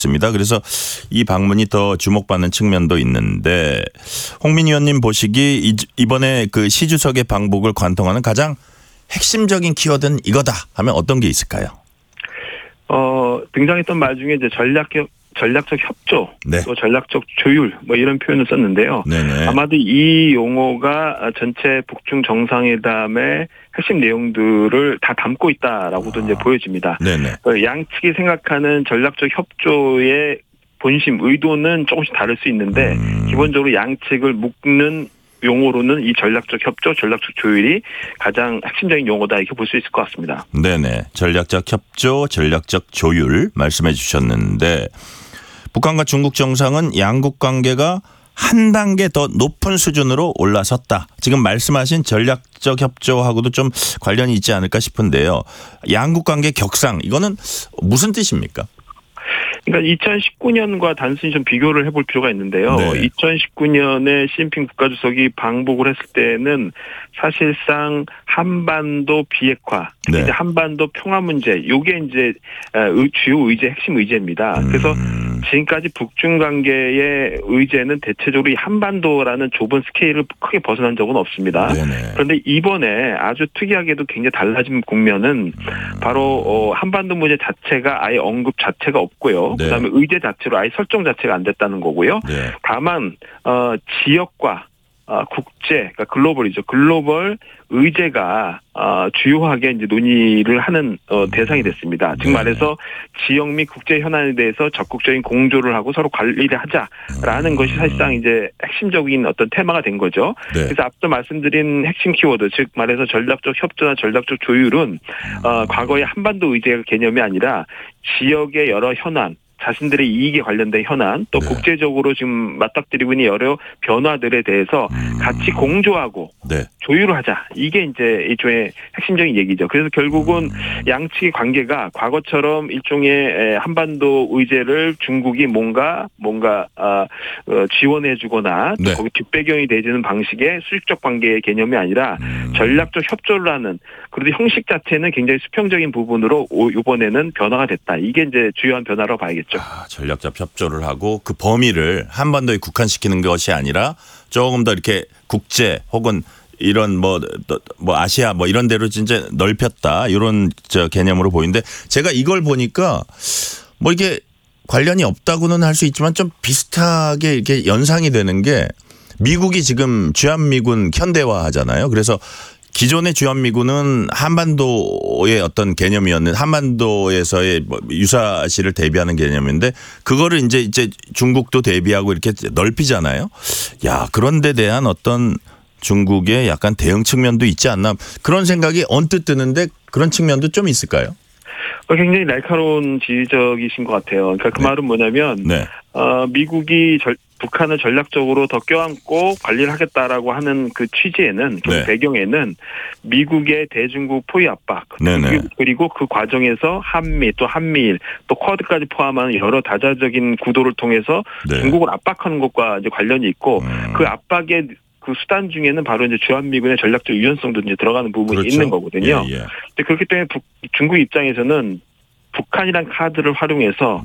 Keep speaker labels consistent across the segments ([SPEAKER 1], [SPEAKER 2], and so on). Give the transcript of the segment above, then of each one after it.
[SPEAKER 1] 있습니다. 그래서 이 방문이 더 주목받는 측면도 있는데 홍민 의원님 보시기 이번에 그 시 주석의 방북을 관통하는 가장 핵심적인 키워드는 이거다 하면 어떤 게 있을까요?
[SPEAKER 2] 등장했던 말 중에 이제 전략적 협조,
[SPEAKER 1] 네.
[SPEAKER 2] 또 전략적 조율 뭐 이런 표현을 썼는데요.
[SPEAKER 1] 네네.
[SPEAKER 2] 아마도 이 용어가 전체 북중 정상회담의 핵심 내용들을 다 담고 있다라고도 이제 보여집니다.
[SPEAKER 1] 네네.
[SPEAKER 2] 양측이 생각하는 전략적 협조의 본심, 의도는 조금씩 다를 수 있는데 기본적으로 양측을 묶는 용어로는 이 전략적 협조, 전략적 조율이 가장 핵심적인 용어다 이렇게 볼 수 있을 것 같습니다.
[SPEAKER 1] 네네. 전략적 협조, 전략적 조율 말씀해 주셨는데 북한과 중국 정상은 양국 관계가 한 단계 더 높은 수준으로 올라섰다. 지금 말씀하신 전략적 협조하고도 좀 관련이 있지 않을까 싶은데요. 양국 관계 격상 이거는 무슨 뜻입니까?
[SPEAKER 2] 그러니까 2019년과 단순히 좀 비교를 해볼 필요가 있는데요.
[SPEAKER 1] 네.
[SPEAKER 2] 2019년에 시진핑 국가주석이 방북을 했을 때는 사실상 한반도 비핵화, 특히
[SPEAKER 1] 네.
[SPEAKER 2] 이제 한반도 평화 문제, 이게 이제 주요 의제, 핵심 의제입니다. 그래서 지금까지 북중 관계의 의제는 대체적으로 이 한반도라는 좁은 스케일을 크게 벗어난 적은 없습니다.
[SPEAKER 1] 네네.
[SPEAKER 2] 그런데 이번에 아주 특이하게도 굉장히 달라진 국면은 바로 한반도 문제 자체가 아예 언급 자체가 없고요.
[SPEAKER 1] 네.
[SPEAKER 2] 그다음에 의제 자체로 아예 설정 자체가 안 됐다는 거고요.
[SPEAKER 1] 네.
[SPEAKER 2] 다만 지역과 국제, 그러니까 글로벌이죠. 글로벌 의제가 주요하게 이제 논의를 하는 대상이 됐습니다. 즉 말해서 지역 및 국제 현안에 대해서 적극적인 공조를 하고 서로 관리를 하자라는 것이 사실상 이제 핵심적인 어떤 테마가 된 거죠.
[SPEAKER 1] 네.
[SPEAKER 2] 그래서 앞서 말씀드린 핵심 키워드, 즉 말해서 전략적 협조나 전략적 조율은 과거의 한반도 의제 개념이 아니라 지역의 여러 현안, 자신들의 이익에 관련된 현안, 또
[SPEAKER 1] 네.
[SPEAKER 2] 국제적으로 지금 맞닥뜨리고 있는 여러 변화들에 대해서 같이 공조하고
[SPEAKER 1] 네.
[SPEAKER 2] 조율을 하자. 이게 이제 일종의 핵심적인 얘기죠. 그래서 결국은 양측의 관계가 과거처럼 일종의 한반도 의제를 중국이 뭔가 지원해주거나
[SPEAKER 1] 네.
[SPEAKER 2] 거기 뒷배경이 되는 방식의 수직적 관계의 개념이 아니라 전략적 협조를 하는, 그래도 형식 자체는 굉장히 수평적인 부분으로 이번에는 변화가 됐다. 이게 이제 주요한 변화라고 봐야겠죠.
[SPEAKER 1] 전략적 협조를 하고 그 범위를 한반도에 국한시키는 것이 아니라 조금 더 이렇게 국제 혹은 이런 뭐 아시아 뭐 이런 데로 진짜 넓혔다 이런 개념으로 보이는데 제가 이걸 보니까 뭐 이게 관련이 없다고는 할 수 있지만 좀 비슷하게 이렇게 연상이 되는 게 미국이 지금 주한미군 현대화하잖아요. 그래서 기존의 주한미군은 한반도의 어떤 개념이었는 한반도에서의 유사시를 대비하는 개념인데 그거를 이제 중국도 대비하고 이렇게 넓히잖아요. 야, 그런 데 대한 어떤 중국의 약간 대응 측면도 있지 않나 그런 생각이 언뜻 드는데 그런 측면도 좀 있을까요?
[SPEAKER 2] 굉장히 날카로운 지적이신 것 같아요. 그러니까 그
[SPEAKER 1] 네.
[SPEAKER 2] 말은 뭐냐면
[SPEAKER 1] 네.
[SPEAKER 2] 미국이 북한을 전략적으로 더 껴안고 관리를 하겠다라고 하는 그 취지에는 그
[SPEAKER 1] 네.
[SPEAKER 2] 배경에는 미국의 대중국 포위 압박
[SPEAKER 1] 네네.
[SPEAKER 2] 그리고 그 과정에서 한미 또 한미일 또 쿼드까지 포함하는 여러 다자적인 구도를 통해서
[SPEAKER 1] 네.
[SPEAKER 2] 중국을 압박하는 것과 이제 관련이 있고 그 압박의 그 수단 중에는 바로 이제 주한미군의 전략적 유연성도 이제 들어가는 부분이
[SPEAKER 1] 그렇죠.
[SPEAKER 2] 있는 거거든요.
[SPEAKER 1] 예.
[SPEAKER 2] 근데 그렇기 때문에 중국 입장에서는 북한이란 카드를 활용해서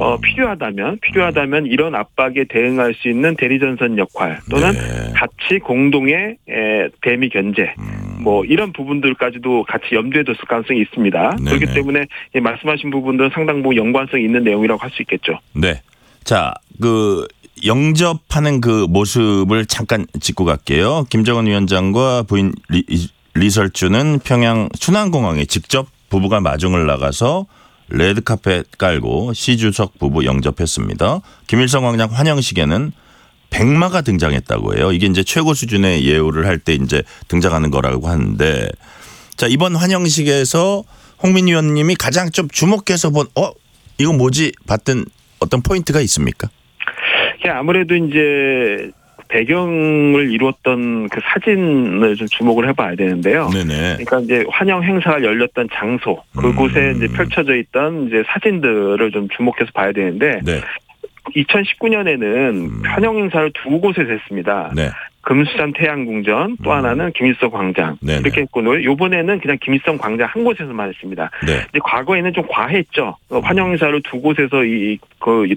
[SPEAKER 2] 필요하다면 이런 압박에 대응할 수 있는 대리전선 역할 또는
[SPEAKER 1] 네.
[SPEAKER 2] 같이 공동의 대미 견제 뭐 이런 부분들까지도 같이 염두에 뒀을 가능성이 있습니다.
[SPEAKER 1] 네네.
[SPEAKER 2] 그렇기 때문에 말씀하신 부분들은 상당 부분 연관성이 있는 내용이라고 할 수 있겠죠.
[SPEAKER 1] 네. 자, 그 영접하는 그 모습을 잠깐 짚고 갈게요. 김정은 위원장과 부인 리설주는 평양 순안공항에 직접 부부가 마중을 나가서 레드카펫 깔고 시 주석 부부 영접했습니다. 김일성 왕장 환영식에는 백마가 등장했다고 해요. 이게 이제 최고 수준의 예우를 할 때 이제 등장하는 거라고 하는데 자, 이번 환영식에서 홍민 의원님이 가장 좀 주목해서 본 이거 뭐지 봤던 어떤 포인트가 있습니까?
[SPEAKER 2] 아무래도 이제 배경을 이루었던 그 사진을 좀 주목을 해봐야 되는데요.
[SPEAKER 1] 네네.
[SPEAKER 2] 그러니까 이제 환영 행사가 열렸던 장소, 그곳에 이제 펼쳐져 있던 이제 사진들을 좀 주목해서 봐야 되는데,
[SPEAKER 1] 네.
[SPEAKER 2] 2019년에는 환영 행사를 두 곳에서 했습니다.
[SPEAKER 1] 네.
[SPEAKER 2] 금수산 태양궁전, 또 하나는 김일성 광장
[SPEAKER 1] 네네.
[SPEAKER 2] 이렇게 했고 이번에는 그냥 김일성 광장 한 곳에서만 했습니다.
[SPEAKER 1] 네.
[SPEAKER 2] 근데 과거에는 좀 과했죠. 환영 행사를 두 곳에서